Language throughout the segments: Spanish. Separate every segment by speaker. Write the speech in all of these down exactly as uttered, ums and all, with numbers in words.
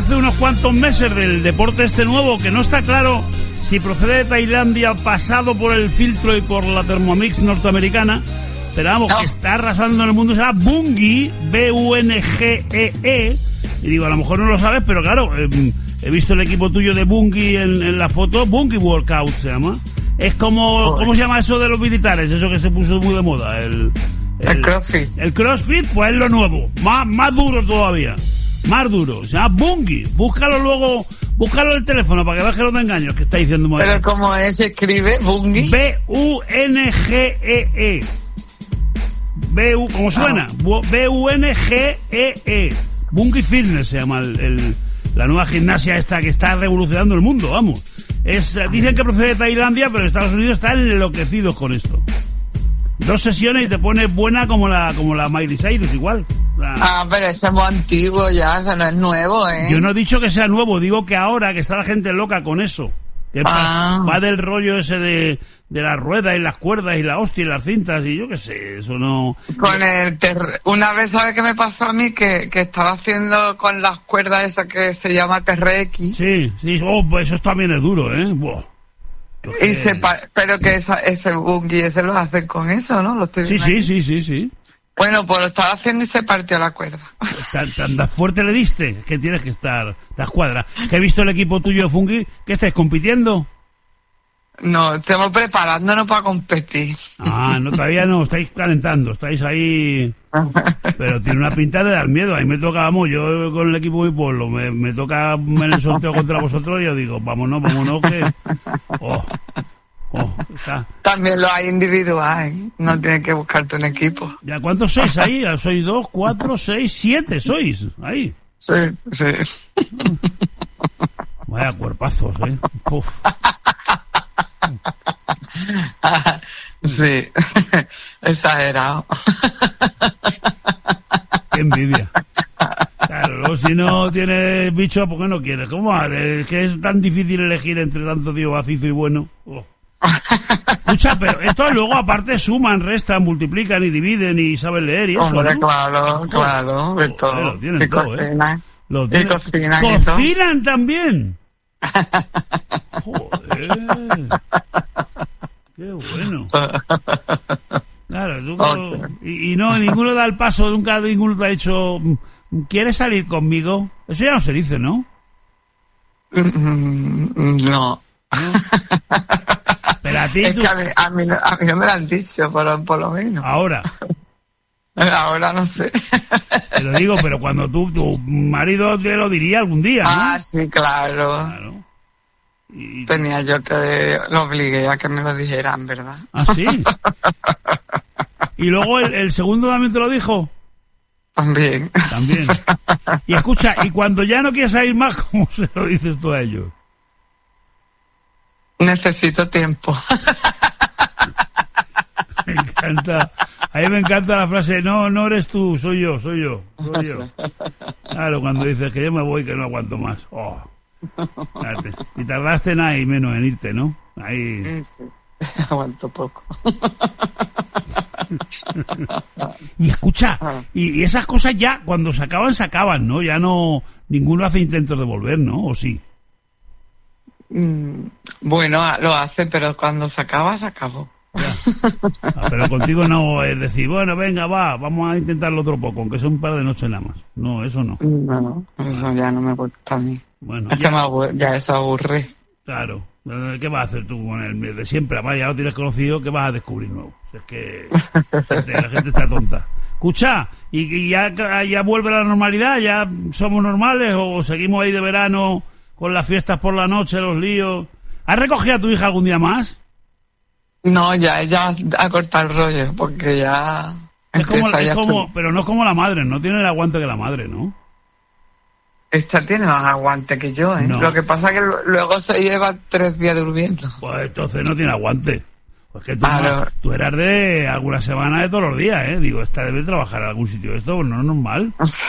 Speaker 1: hace unos cuantos meses del deporte este nuevo, que no está claro si procede de Tailandia, pasado por el filtro y por la Thermomix norteamericana, pero vamos, no. que está arrasando en el mundo, se llama Bungie, B U N G E E, y digo, a lo mejor no lo sabes, pero claro, eh, he visto el equipo tuyo de Bungie en, en la foto, Bungie Workout se llama. Es como, ¿cómo se llama eso de los militares? Eso que se puso muy de moda, el...
Speaker 2: El, el CrossFit.
Speaker 1: El CrossFit, pues es lo nuevo, más, más duro todavía, más duro, o sea, Bungie, búscalo luego, búscalo en el teléfono para que veas que no te engaño, que está diciendo mal.
Speaker 2: Pero ¿cómo es? ¿Se escribe Bungie?
Speaker 1: B U N G E E. B U, ¿cómo suena? Ah. B U N G E E. Bungie Fitness se llama el, el, la nueva gimnasia esta que está revolucionando el mundo, vamos. Es, dicen que procede de Tailandia, pero Estados Unidos están enloquecidos con esto. Dos sesiones y te pones buena como la como la Miley Cyrus, igual. La...
Speaker 2: Ah, pero ese es muy antiguo ya, eso no es nuevo, ¿eh?
Speaker 1: Yo no he dicho que sea nuevo, digo que ahora que está la gente loca con eso. Que ah. va, va del rollo ese de, de las ruedas y las cuerdas y la hostia y las cintas y yo qué sé, eso no...
Speaker 2: Con el ter... Una vez, ¿sabes qué me pasó a mí? Que, que estaba haciendo con las cuerdas esa que se llama T R X.
Speaker 1: Sí, sí, oh, pues eso también es duro, ¿eh? Buah.
Speaker 2: Y se pa- pero que esa, ese Bungie ese lo hacen con eso, ¿no? Lo estoy
Speaker 1: sí, sí, sí, sí, sí.
Speaker 2: Bueno, pues lo estaba haciendo y se partió la cuerda.
Speaker 1: Tan, tan fuerte le diste que tienes que estar, te escuadra. Que he visto el equipo tuyo de Fungi, ¿qué estáis compitiendo?
Speaker 2: No, estamos preparándonos para competir.
Speaker 1: Ah, no, todavía no, estáis calentando, estáis ahí... Pero tiene una pinta de dar miedo. A mí me toca, vamos, yo con el equipo de mi pueblo, me, me toca en el sorteo contra vosotros y yo digo, vámonos, vámonos, que... Oh, oh, está.
Speaker 2: También lo hay individual, ¿eh? No tienes que buscarte un equipo.
Speaker 1: ¿Ya cuántos sois ahí? ¿Sois dos, cuatro, seis, siete? ¿Sois ahí?
Speaker 2: Sí, sí.
Speaker 1: Vaya cuerpazos, ¿eh? Uf.
Speaker 2: Sí, exagerado.
Speaker 1: Qué envidia. Claro, luego si no tienes bicho, ¿por qué no quieres? ¿Cómo? Es que es tan difícil elegir entre tanto tío vacizo y bueno. Oh. Escucha, pero estos luego aparte suman, restan, multiplican y dividen y saben leer y eso,
Speaker 2: Hombre,
Speaker 1: ¿no?
Speaker 2: claro, claro, de todo.
Speaker 1: Joder, lo tienen
Speaker 2: y
Speaker 1: todo,
Speaker 2: cocinan,
Speaker 1: ¿eh? Lo
Speaker 2: y cocinan, y todo.
Speaker 1: ¿Cocinan también? Joder. Qué bueno. Claro, tú, okay. y, y no, ninguno da el paso, nunca ninguno te ha dicho, ¿quieres salir conmigo? Eso ya no se dice, ¿no?
Speaker 2: Mm, no.
Speaker 1: ¿No? Pero a ti
Speaker 2: es
Speaker 1: tú...
Speaker 2: que a mí, a, mí, a mí no me lo han dicho, por, por lo menos.
Speaker 1: Ahora.
Speaker 2: Ahora no sé.
Speaker 1: Te lo digo, pero cuando tú, tu marido te lo diría algún día, ¿no?
Speaker 2: Ah, sí, claro. Claro. Y... Tenía yo que lo obligué a que me lo dijeran, ¿verdad?
Speaker 1: ¿Ah, sí? ¿Y luego el, el segundo también te lo dijo?
Speaker 2: También.
Speaker 1: También. Y escucha, y cuando ya no quieres salir más, ¿cómo se lo dices tú a ellos?
Speaker 2: Necesito tiempo.
Speaker 1: Me encanta. A mí me encanta la frase, no, no eres tú, soy yo, soy yo, soy yo. Claro, cuando dices que yo me voy, que no aguanto más. Oh. Y tardaste nada y menos en irte, ¿no? Ahí.
Speaker 2: Sí, aguanto poco.
Speaker 1: Y escucha, y, y esas cosas ya cuando se acaban, se acaban, ¿no? Ya no, ninguno hace intentos de volver, ¿no? ¿O sí?
Speaker 2: Mm, bueno, lo hace, pero cuando se acaba, se acabó.
Speaker 1: Ah, pero contigo no es decir, bueno, venga, va, vamos a intentarlo otro poco, aunque sea un par de noches nada más. No, eso no.
Speaker 2: No, eso ya no me gusta a mí.
Speaker 1: Bueno,
Speaker 2: es
Speaker 1: ya,
Speaker 2: que me aburre, ya eso aburre.
Speaker 1: Claro. ¿Qué vas a hacer tú con el de siempre? Además, ya lo tienes conocido, ¿qué vas a descubrir nuevo? O sea, es que la gente, la gente está tonta. Escucha, ¿y, y ya, ya vuelve a la normalidad? ¿Ya somos normales o seguimos ahí de verano con las fiestas por la noche, los líos? ¿Has recogido a tu hija algún día más?
Speaker 2: No, ya ella ha cortado el rollo, porque ya...
Speaker 1: Es como, es
Speaker 2: ya
Speaker 1: como, pero no es como la madre, no tiene el aguante que la madre, ¿no?
Speaker 2: Esta tiene más aguante que yo, ¿eh? No. Lo que pasa es que luego se lleva tres días durmiendo.
Speaker 1: Pues entonces no tiene aguante. Pues que tú, ah, no, tú eras de alguna semana de todos los días, ¿eh? Digo, esta debe trabajar en algún sitio. Esto no es normal.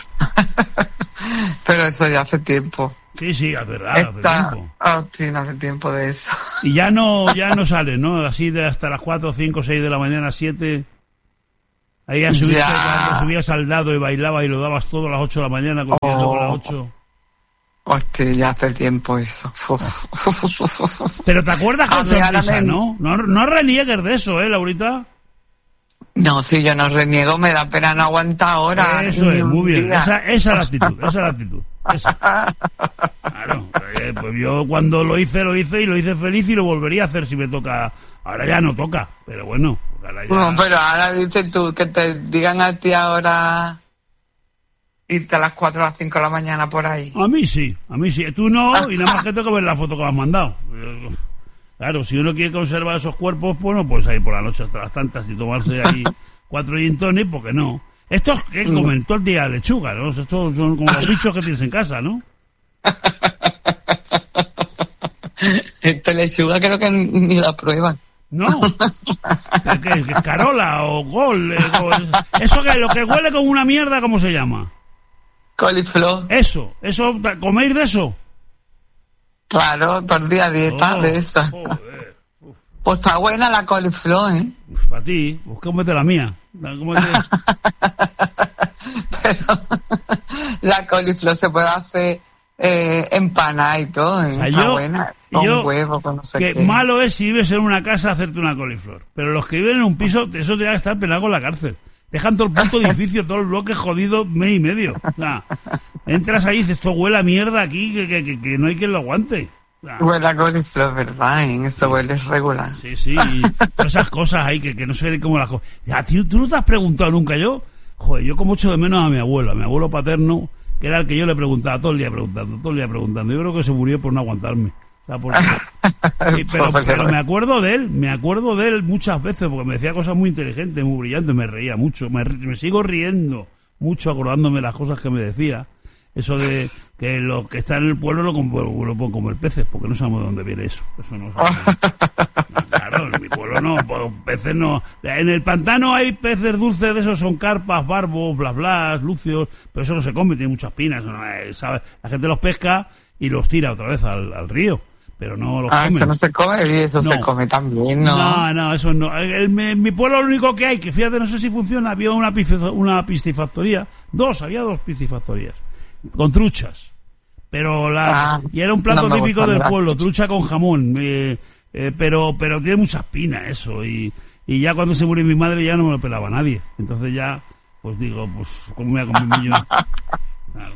Speaker 2: Pero eso ya hace tiempo.
Speaker 1: Sí, sí, hace verdad, hace tiempo.
Speaker 2: Oh, sí, hace tiempo de eso.
Speaker 1: Y ya no, ya no sale, ¿no? Así de hasta las cuatro, cinco, seis de la mañana, siete... Ahí ya subiste, cuando subías al lado y bailabas y lo dabas todo a las ocho de la mañana, comiendo oh. con las ocho.
Speaker 2: Hostia, ya hace tiempo eso.
Speaker 1: Pero te acuerdas con sorpresa,
Speaker 2: me...
Speaker 1: ¿no? ¿no? No reniegues de eso, ¿eh, Laurita?
Speaker 2: No, si yo no reniego, me da pena no aguantar ahora.
Speaker 1: Eso es, muy bien. Esa, esa es la actitud, esa es la actitud. Esa. Claro, eh, pues yo cuando lo hice, lo hice y lo hice feliz y lo volvería a hacer si me toca. Ahora ya no toca, pero bueno. Ahora ya...
Speaker 2: No, pero ahora dices tú, que te digan a ti ahora irte a las cuatro o las cinco de la mañana por ahí.
Speaker 1: A mí sí, a mí sí. Tú no, y nada más que tengo que ver la foto que me has mandado. Claro, si uno quiere conservar esos cuerpos, bueno, pues ahí por la noche hasta las tantas y tomarse ahí cuatro gin tonic, porque no. Estos que comentó el día de lechuga, ¿no? Estos son como los bichos que tienes en casa, ¿no?
Speaker 2: Esta lechuga creo que ni la prueban.
Speaker 1: No. ¿Qué, qué, Carola o Gol? Eh, gol. Eso que lo que huele como una mierda, ¿cómo se llama?
Speaker 2: Coliflor.
Speaker 1: Eso, eso, ¿coméis de eso?
Speaker 2: Claro, todo el día dieta
Speaker 1: oh,
Speaker 2: de esa. Pues está buena la coliflor, ¿eh?
Speaker 1: Pues para ti, pues cómete la mía. Cómete...
Speaker 2: Pero la coliflor se puede hacer eh, empanada y todo, ¿eh? O sea, está
Speaker 1: yo,
Speaker 2: buena. Con
Speaker 1: yo,
Speaker 2: huevo, con no sé
Speaker 1: que
Speaker 2: qué.
Speaker 1: Malo es si vives en una casa hacerte una coliflor. Pero los que viven en un piso, eso tiene que estar penado con la cárcel. Dejan todo el puto edificio, todo el bloque jodido, mes y medio. O sea, entras ahí y dices, esto huele a mierda aquí, que, que, que, que no hay quien lo aguante. O sea,
Speaker 2: huele a coliflor, ¿verdad? En eso huele regular.
Speaker 1: Sí, sí, todas esas cosas ahí que, que no sé cómo las cosas. Ya, tío, ¿tú no te has preguntado nunca yo? Joder, yo como echo de menos a mi abuelo, a mi abuelo paterno, que era el que yo le preguntaba todo el día preguntando, todo el día preguntando. Yo creo que se murió por no aguantarme. O sea, porque... sí, pero, pero me acuerdo de él, me acuerdo de él muchas veces, porque me decía cosas muy inteligentes, muy brillantes, me reía mucho, me, me sigo riendo mucho acordándome de las cosas que me decía. Eso de que lo que está en el pueblo lo, lo, lo pueden comer peces, porque no sabemos de dónde viene eso. Eso no sabemos. No, claro, en mi pueblo no, pues, peces no. En el pantano hay peces dulces de esos, son carpas, barbos, blas blas, lucios, pero eso no se come, tiene muchas pinas, ¿no? ¿Sabes? La gente los pesca y los tira otra vez al, al río, pero no los
Speaker 2: ah,
Speaker 1: comen.
Speaker 2: Eso no se come y eso no se come también, ¿no?
Speaker 1: No, no, eso no. En, en mi pueblo lo único que hay, que fíjate, no sé si funciona, había una, una piscifactoría, dos, había dos piscifactorías, con truchas. Pero la ah, y era un plato no típico del pueblo, trucha con jamón, eh, eh, pero pero tiene mucha espina eso, y, y ya cuando se murió mi madre ya no me lo pelaba nadie. Entonces ya, pues digo, pues, ¿cómo me voy a comer yo? Claro.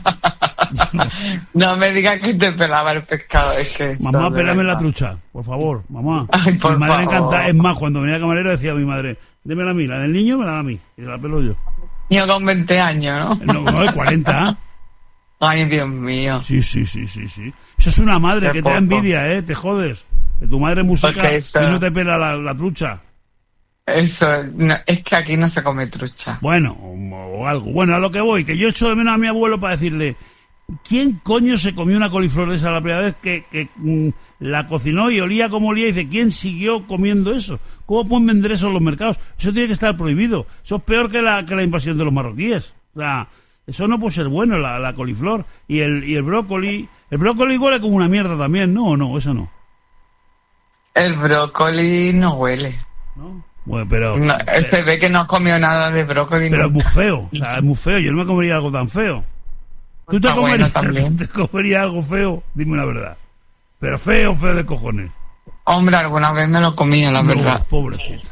Speaker 2: No me digas que te pelaba el pescado, es que...
Speaker 1: Mamá, pélame la trucha, por favor, mamá.
Speaker 2: Ay, por
Speaker 1: mi madre
Speaker 2: favor.
Speaker 1: encanta, es más, cuando venía camarero decía a mi madre, démela a mí, la del niño me la da a mí, y la pelo yo.
Speaker 2: Niño con veinte años, ¿no?
Speaker 1: No, no, de cuarenta.
Speaker 2: Ay, Dios mío.
Speaker 1: Sí, sí, sí, sí, sí. Eso es una madre Qué que poco. Te da envidia, ¿eh? Te jodes. Que tu madre musica eso... y no te pela la, la trucha.
Speaker 2: Eso, no, es que aquí no se come trucha.
Speaker 1: Bueno, o, o algo. Bueno, a lo que voy, que yo echo de menos a mi abuelo para decirle, ¿quién coño se comió una coliflor esa la primera vez que, que mm, la cocinó y olía como olía? Y dice, ¿quién siguió comiendo eso? ¿Cómo pueden vender eso en los mercados? Eso tiene que estar prohibido. Eso es peor que la, que la invasión de los marroquíes. O sea, eso no puede ser bueno, la, la coliflor. Y el, y el brócoli. El brócoli huele como una mierda también, ¿no? ¿O no? Eso no.
Speaker 2: El brócoli no huele.
Speaker 1: ¿No? Bueno, pero...
Speaker 2: No,
Speaker 1: pero
Speaker 2: se ve que no has comido nada de brócoli.
Speaker 1: Pero
Speaker 2: no.
Speaker 1: es muy feo. O sea, es muy feo. Yo no me comería algo tan feo. ¿Tú te, comerías, bueno, ¿te comerías algo feo? Dime la verdad. Pero feo, feo de cojones.
Speaker 2: Hombre, alguna vez me lo comía, la no, verdad.
Speaker 1: Pobrecita.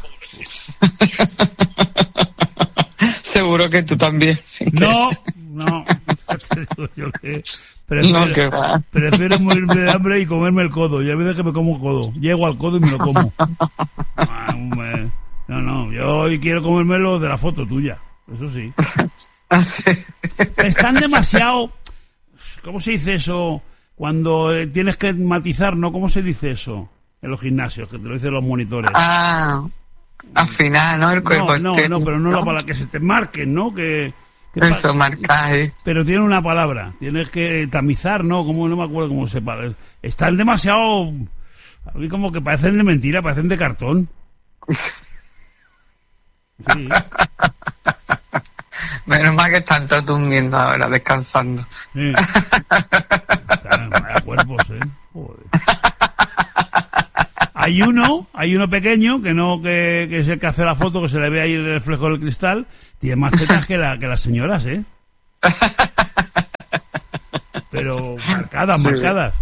Speaker 2: Seguro que tú también. Sí.
Speaker 1: No, no. Te digo yo que prefiero,
Speaker 2: no, que va.
Speaker 1: prefiero morirme de hambre y comerme el codo. Y a veces que me como codo. Llego al codo y me lo como. No, no. Yo hoy quiero comérmelo de la foto tuya. Eso sí.
Speaker 2: Sí.
Speaker 1: Están demasiado... ¿Cómo se dice eso? Cuando eh, tienes que matizar, ¿no? ¿Cómo se dice eso? En los gimnasios, que te lo dicen los monitores.
Speaker 2: Ah, afinar, ¿no? El cuerpo
Speaker 1: no, no, no, pero no, no la palabra, que se te marquen, ¿no? Que, que
Speaker 2: eso, pa- marcaje.
Speaker 1: Pero tiene una palabra, tienes que tamizar, ¿no? Como no me acuerdo cómo se parece. Están demasiado... A mí como que parecen de mentira, parecen de cartón. Sí.
Speaker 2: Menos mal que están todos durmiendo ahora, descansando.
Speaker 1: Sí. Están vaya cuerpos, ¿eh? Joder. Hay uno, hay uno pequeño, que no, que, que es el que hace la foto, que se le ve ahí el reflejo del cristal, tiene más tetas que, la, que las señoras, ¿eh? pero marcadas, sí. marcadas.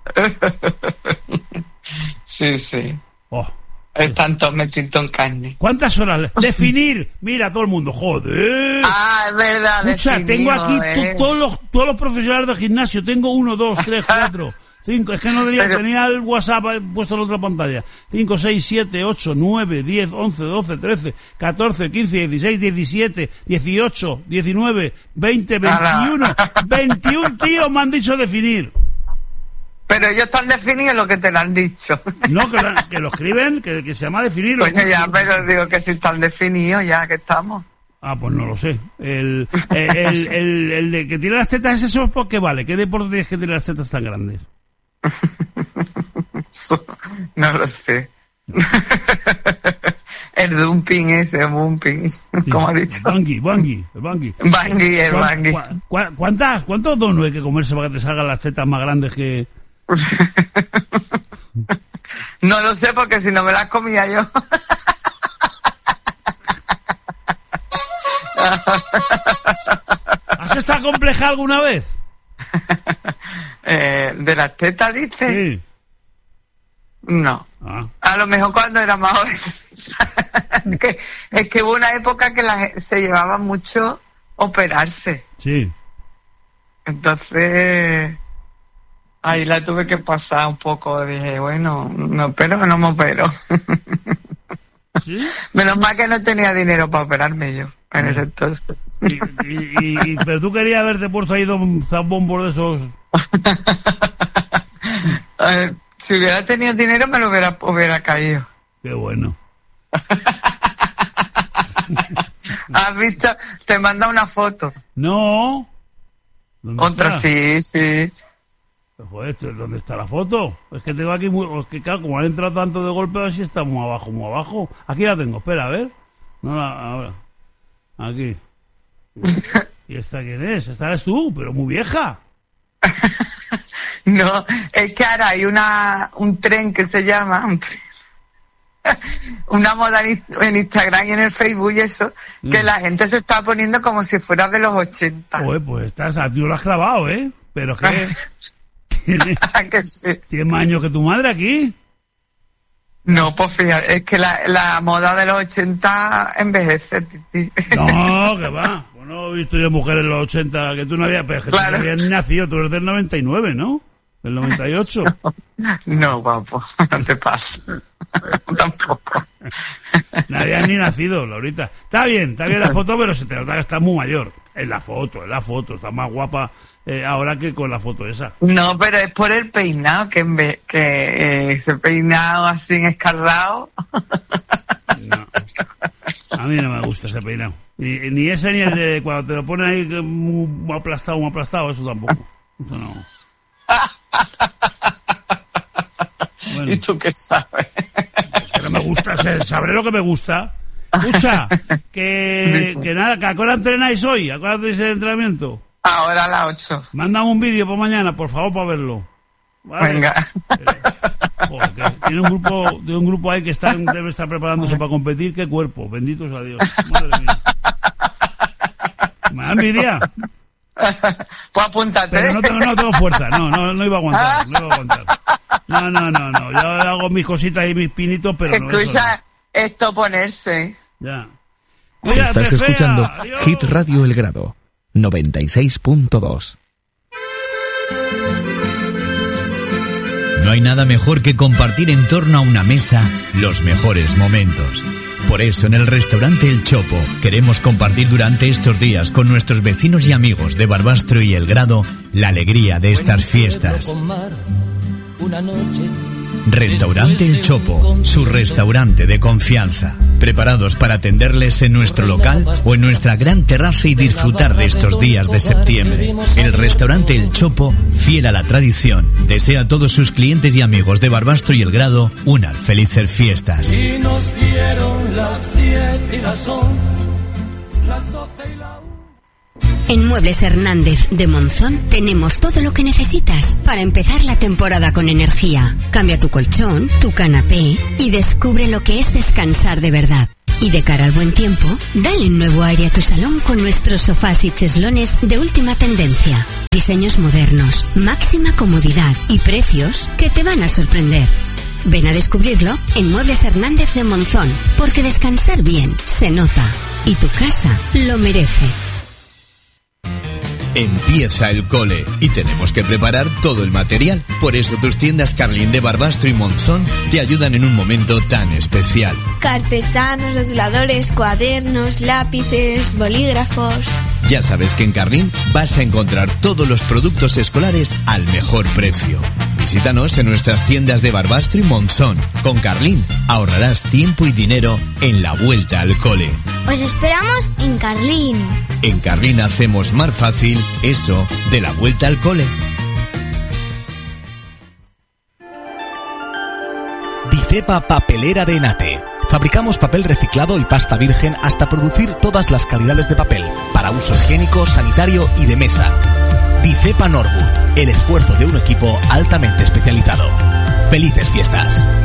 Speaker 2: Sí, sí.
Speaker 1: Oh.
Speaker 2: Están todos metidos en carne.
Speaker 1: ¿Cuántas horas? Definir. Mira, todo el mundo. Joder.
Speaker 2: Ah, es verdad.
Speaker 1: Escucha, tengo aquí eh. todos los todos los profesionales del gimnasio. Tengo uno, dos, tres, cuatro, cinco. Es que no tenía, Pero... tenía el WhatsApp puesto en otra pantalla. Cinco, seis, siete, ocho, nueve, diez, once, doce, trece, catorce, quince, dieciséis, diecisiete, dieciocho, diecinueve, veinte, veintiuno. veintiún tíos me han dicho definir.
Speaker 2: Pero ellos están definidos lo que te lo han dicho.
Speaker 1: No, que lo, que lo escriben, que, que se llama definir.
Speaker 2: Coño, ya, pero digo que si están definidos ya que estamos.
Speaker 1: Ah, pues no lo sé. El, el, el, el, el de que tiene las tetas, ¿eso por qué vale? ¿Qué deporte tienes que tener las tetas tan grandes?
Speaker 2: No lo sé. El dumping ese, el bumping, sí, como ha dicho.
Speaker 1: Bangui, bangui, el bangui.
Speaker 2: Bangui, el bangui.
Speaker 1: ¿Cu- ¿Cuántas, ¿Cuántos donuts hay que comerse para que te salgan las tetas más grandes que...?
Speaker 2: No lo sé, porque si no me las comía yo.
Speaker 1: ¿Has estado compleja alguna vez?
Speaker 2: Eh, ¿De las tetas, dices?
Speaker 1: Sí.
Speaker 2: No.
Speaker 1: Ah.
Speaker 2: A lo mejor cuando era más joven. es, que, es que hubo una época que la, se llevaba mucho operarse.
Speaker 1: Sí.
Speaker 2: Entonces... Ahí la tuve que pasar un poco, dije, bueno, me opero o no me opero.
Speaker 1: ¿Sí?
Speaker 2: Menos mal que no tenía dinero para operarme yo, en sí. ese entonces.
Speaker 1: ¿Y, y, y, pero tú querías haberte puesto ahí un zambón por esos?
Speaker 2: eh, si hubiera tenido dinero me lo hubiera, hubiera caído.
Speaker 1: Qué bueno.
Speaker 2: ¿Has visto? Te manda una foto.
Speaker 1: No.
Speaker 2: Otra, está? sí, sí.
Speaker 1: Joder, ¿dónde está la foto? Es que tengo aquí, muy, es que claro, como han entrado tanto de golpe, a ver si está muy abajo, muy abajo. Aquí la tengo, espera, a ver. No, la, ahora. Aquí. ¿Y esta quién es? Esta eres tú, pero muy vieja.
Speaker 2: No, es que ahora hay una un tren que se llama... Un tren, una moda en Instagram y en el Facebook y eso, mm. que la gente se está poniendo como si fuera de los ochenta.
Speaker 1: Joder, pues estás, a ti lo has clavado, ¿eh? Pero es que... ¿Tienes,
Speaker 2: sí.
Speaker 1: ¿Tienes más años que tu madre aquí?
Speaker 2: No, pues fíjate, es que la, la moda de los ochenta envejece, titi.
Speaker 1: No, que va. Bueno, he visto yo mujeres en los ochenta que tú no habías, pero es que claro. tú no habías ni nacido, tú eres del noventa y nueve, ¿no? Del noventa y ocho.
Speaker 2: No, no guapo, no te pases. Tampoco.
Speaker 1: No habías ni nacido, Laurita. Está bien, está bien la foto, pero se te nota que estás muy mayor. En la foto, en la foto, está más guapa eh, ahora que con la foto esa.
Speaker 2: No, pero es por el peinado, que, en vez, que eh, ese peinado así escarrado.
Speaker 1: No. A mí no me gusta ese peinado. Ni, ni ese ni el de cuando te lo ponen ahí muy, muy aplastado, muy aplastado, eso tampoco. Eso no. Bueno.
Speaker 2: ¿Y tú qué sabes?
Speaker 1: Es que no me gusta, sabré lo que me gusta. Escucha, que, que nada, que a qué hora entrenáis hoy, a qué hora tenéis el entrenamiento.
Speaker 2: Ahora a las ocho.
Speaker 1: Mándame un vídeo para mañana, por favor, para verlo. ¿Vale?
Speaker 2: Venga.
Speaker 1: Eh, joder, tiene un grupo, tiene un grupo ahí que está, debe estar preparándose para competir. Qué cuerpo, benditos a Dios. Madre mía. Me da envidia.
Speaker 2: Pues apúntate.
Speaker 1: Pero no tengo, no tengo fuerza, no, no, no iba a aguantar, no iba a aguantar. No, no, no, no, yo hago mis cositas y mis pinitos, pero no.
Speaker 2: Escucha, esto ponerse.
Speaker 1: Ya.
Speaker 3: Cuídate, estás escuchando fea. Hit Radio El Grado, noventa y seis punto dos.
Speaker 4: No hay nada mejor que compartir en torno a una mesa los mejores momentos. Por eso en el restaurante El Chopo queremos compartir durante estos días con nuestros vecinos y amigos de Barbastro y El Grado la alegría de estas fiestas. Restaurante El Chopo, su restaurante de confianza. Preparados para atenderles en nuestro local o en nuestra gran terraza y disfrutar de estos días de septiembre. El restaurante El Chopo, fiel a la tradición, desea a todos sus clientes y amigos de Barbastro y El Grado unas felices fiestas.
Speaker 5: Y nos dieron las diez y las once, las doce y la una.
Speaker 6: En Muebles Hernández de Monzón tenemos todo lo que necesitas para empezar la temporada con energía. Cambia tu colchón, tu canapé y descubre lo que es descansar de verdad. Y de cara al buen tiempo, dale un nuevo aire a tu salón con nuestros sofás y cheslones de última tendencia. Diseños modernos, máxima comodidad y precios que te van a sorprender. Ven a descubrirlo en Muebles Hernández de Monzón, porque descansar bien se nota y tu casa lo merece.
Speaker 4: Empieza el cole y tenemos que preparar todo el material. Por eso tus tiendas Carlín de Barbastro y Monzón te ayudan en un momento tan especial.
Speaker 7: Carpesanos, rotuladores, cuadernos, lápices, bolígrafos.
Speaker 4: Ya sabes que en Carlín vas a encontrar todos los productos escolares al mejor precio. Visítanos en nuestras tiendas de Barbastro y Monzón. Con Carlín ahorrarás tiempo y dinero en la vuelta al cole.
Speaker 8: Os esperamos en Carlín.
Speaker 4: En Carlín hacemos más fácil eso de la vuelta al cole.
Speaker 9: Dicepa Papelera de Enate. Fabricamos papel reciclado y pasta virgen hasta producir todas las calidades de papel para uso higiénico, sanitario y de mesa. Dicepa Norwood, el esfuerzo de un equipo altamente especializado. ¡Felices fiestas!